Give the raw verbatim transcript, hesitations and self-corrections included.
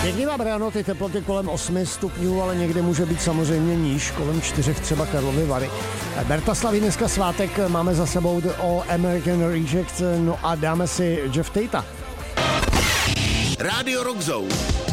Pěkný vám ráno, ty teploty kolem osmi stupňů, ale někde může být samozřejmě níž, kolem čtyřech třeba Karlovy Vary. Berta slaví dneska svátek, máme za sebou The All American Reject, no a dáme si Jeff Tate. Rádio Rock Zone.